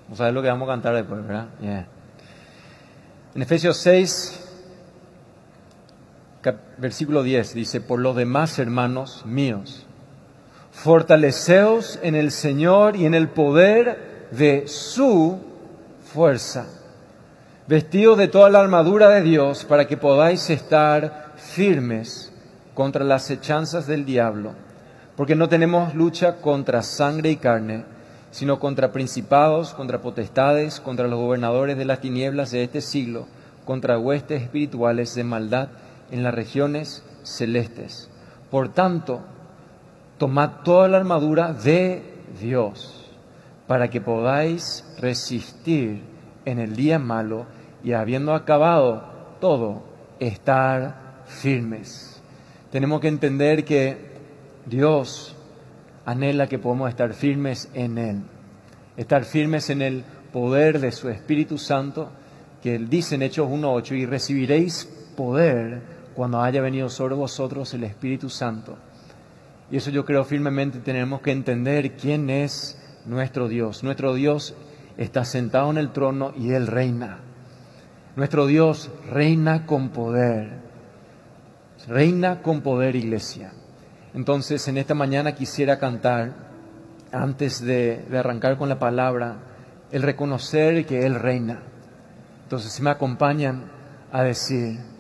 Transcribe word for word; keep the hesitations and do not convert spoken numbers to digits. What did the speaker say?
O sea, es lo que vamos a cantar después, ¿verdad? Yeah. En Efesios seis, cap- versículo diez, dice: por lo demás, hermanos míos, fortaleceos en el Señor y en el poder de su fuerza, vestidos de toda la armadura de Dios para que podáis estar firmes contra las acechanzas del diablo, porque no tenemos lucha contra sangre y carne, sino contra principados, contra potestades, contra los gobernadores de las tinieblas de este siglo, contra huestes espirituales de maldad en las regiones celestes. Por tanto, tomad toda la armadura de Dios, para que podáis resistir en el día malo y, habiendo acabado todo, estar firmes. Tenemos que entender que Dios anhela que podamos estar firmes en Él, estar firmes en el poder de su Espíritu Santo, que Él dice en Hechos uno ocho: y recibiréis poder cuando haya venido sobre vosotros el Espíritu Santo. Y eso yo creo firmemente, tenemos que entender quién es nuestro Dios. Nuestro Dios está sentado en el trono y Él reina. Nuestro Dios reina con poder. Reina con poder, iglesia. Entonces, en esta mañana quisiera cantar, antes de, de arrancar con la palabra, el reconocer que Él reina. Entonces, si me acompañan a decir: